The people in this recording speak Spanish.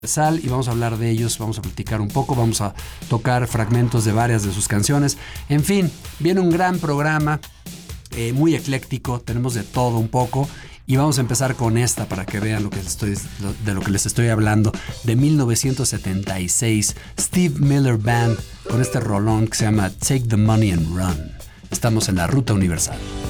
Sal y vamos a hablar de ellos, vamos a platicar un poco, vamos a tocar fragmentos de varias de sus canciones. En fin, viene un gran programa, muy ecléctico, tenemos de todo un poco y vamos a empezar con esta para que vean de lo que les estoy hablando, de 1976, Steve Miller Band con este rolón que se llama Take the Money and Run. Estamos en la Ruta Universal.